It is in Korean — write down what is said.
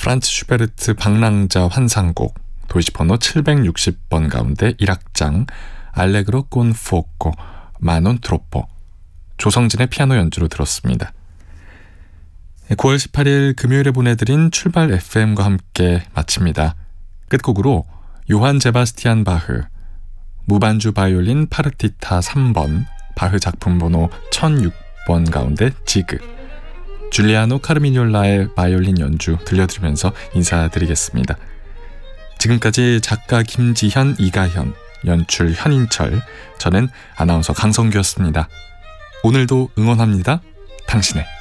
프란츠 슈베르트 방랑자 환상곡 도이치번호 760번 가운데 1악장 알레그로 콘 포코 마논 트로포 조성진의 피아노 연주로 들었습니다. 9월 18일 금요일에 보내드린 출발 FM과 함께 마칩니다. 끝곡으로 요한 제바스티안 바흐 무반주 바이올린 파르티타 3번 바흐 작품 번호 1006번 가운데 지그 줄리아노 카르미뇰라의 바이올린 연주 들려드리면서 인사드리겠습니다. 지금까지 작가 김지현, 이가현, 연출 현인철, 저는 아나운서 강성규였습니다. 오늘도 응원합니다. 당신의